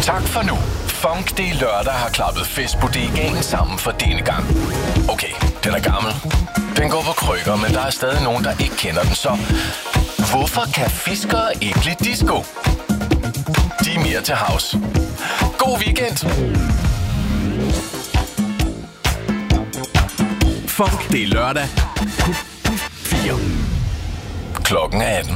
Tak for nu. Funk det lørdag har klappet festbodegaen sammen for denne gang. Okay, den er gammel. Den går på krykker, men der er stadig nogen, der ikke kender den, så hvorfor kan fiskere ikke lide disco? De er mere til havs. God weekend! Funk det er lørdag. 4. Klokken er 18.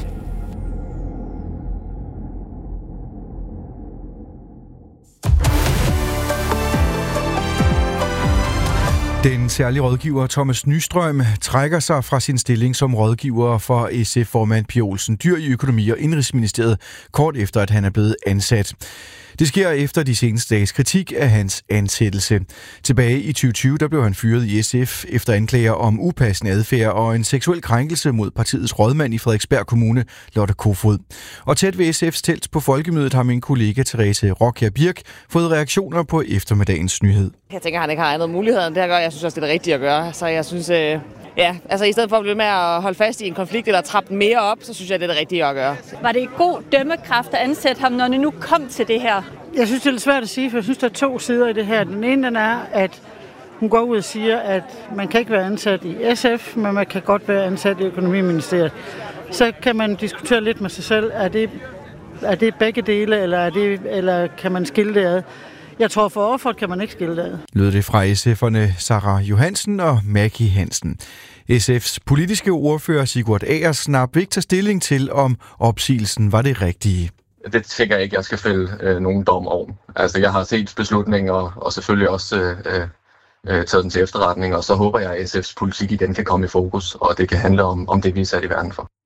Den særlige rådgiver Thomas Nystrøm trækker sig fra sin stilling som rådgiver for SF-formand Pia Olsen Dyhr i Økonomi- og Indenrigsministeriet, kort efter at han er blevet ansat. Det sker efter de seneste dages kritik af hans ansættelse. Tilbage i 2020 der blev han fyret i SF efter anklager om upassende adfærd og en seksuel krænkelse mod partiets rådmand i Frederiksberg Kommune, Lotte Kofod. Og tæt ved SF's telt på folkemødet har min kollega Therese Rockjær Birk fået reaktioner på eftermiddagens nyhed. Jeg tænker, at han ikke har andre muligheder end det at gøre. Jeg synes også, det er det rigtige at gøre. Så jeg synes, i stedet for at blive med at holde fast i en konflikt eller trappe den mere op, så synes jeg, det er det rigtige at gøre. Var det god dømmekraft at ansætte ham, når det nu kom til det her? Jeg synes, det er lidt svært at sige, for jeg synes, der er to sider i det her. Den ene den er, at hun går ud og siger, at man kan ikke være ansat i SF, men man kan godt være ansat i Økonomiministeriet. Så kan man diskutere lidt med sig selv, er det begge dele, eller kan man skille det ad? Jeg tror, for offeret kan man ikke skille det ad. Lød det fra SF'erne Sarah Johansen og Maggie Hansen. SF's politiske ordfører Sigurd Agersnap vil ikke tage stilling til, om opsigelsen var det rigtige. Det tænker jeg ikke, jeg skal fælde nogen dom over. Altså, jeg har set beslutninger og selvfølgelig også taget den til efterretning, og så håber jeg, at SF's politik igen kan komme i fokus, og det kan handle om det, vi er sat i verden for.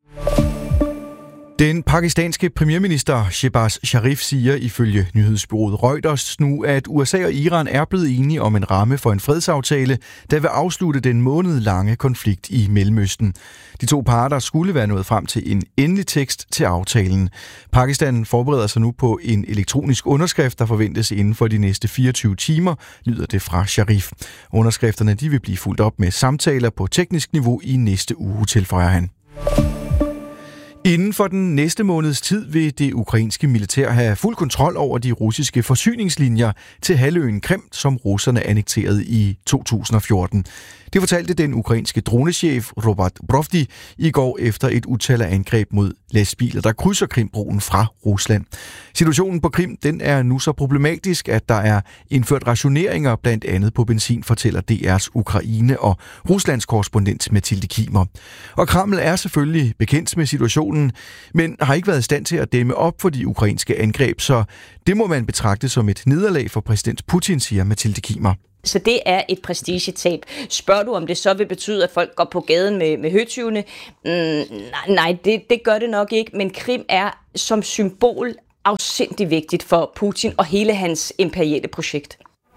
Den pakistanske premierminister Shehbaz Sharif siger ifølge nyhedsbureauet Reuters nu, at USA og Iran er blevet enige om en ramme for en fredsaftale, der vil afslutte den månedlange konflikt i Mellemøsten. De to parter skulle være nået frem til en endelig tekst til aftalen. Pakistan forbereder sig nu på en elektronisk underskrift, der forventes inden for de næste 24 timer, lyder det fra Sharif. Underskrifterne de vil blive fulgt op med samtaler på teknisk niveau i næste uge, tilføjer han. Inden for den næste måneds tid vil det ukrainske militær have fuld kontrol over de russiske forsyningslinjer til halvøen Krim, som russerne annekterede i 2014. Det fortalte den ukrainske dronechef Robert Brovdi i går efter et utal af angreb mod lastbiler, der krydser Krimbroen fra Rusland. Situationen på Krim den er nu så problematisk, at der er indført rationeringer blandt andet på benzin, fortæller DR's Ukraine- og Ruslands korrespondent Mathilde Kimer. Og Kreml er selvfølgelig bekendt med situationen, men har ikke været i stand til at dæmme op for de ukrainske angreb, så det må man betragte som et nederlag for præsident Putin, siger Mathilde Kimer. Så det er et prestigetab. Spørger du, om det så vil betyde, at folk går på gaden med høtyvene? Nej, det gør det nok ikke, men Krim er som symbol afsindig vigtigt for Putin og hele hans imperiale projekt.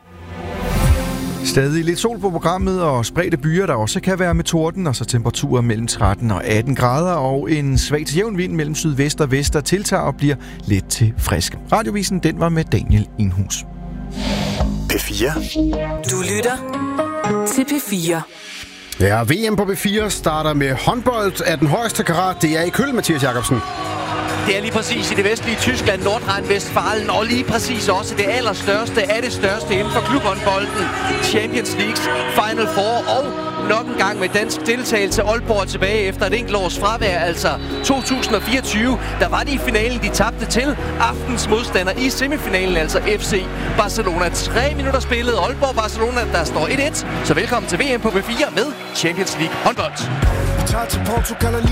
Stadig lidt sol på programmet og spredte byer, der også kan være med torden, og så temperaturer mellem 13 og 18 grader, og en svag til jævn vind mellem sydvest og vest, der tiltager og bliver let til frisk. Radiovisen, den var med Daniel Inhus. P4. Du lytter til P4. Ja, VM på P4 starter med håndbold af den højeste karat. Det er i Køln, Mathias Jacobsen. Det er lige præcis i det vestlige Tyskland, Nordrhein-Westfalen, og lige præcis også det allerstørste af det største inden for klubhåndbolden, Champions Leagues Final Four, og nok en gang med dansk deltagelse. Aalborg tilbage efter et enkelt års fravær, altså 2024. Der var de i finalen, de tabte til aftens modstander i semifinalen, altså FC Barcelona. 3 minutter spillet, Aalborg-Barcelona, der står 1-1. Så velkommen til VM på P4 med Champions League håndbold. Vi tager til Portugal og